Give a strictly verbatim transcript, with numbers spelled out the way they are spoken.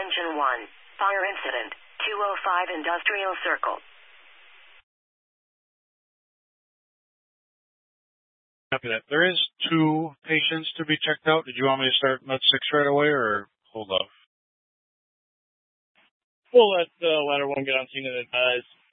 Engine one. Fire incident. two oh five Industrial Circle. Copy that. There is two patients to be checked out. Did you want me to start med six right away or hold off? We'll let the latter one get on scene and advise.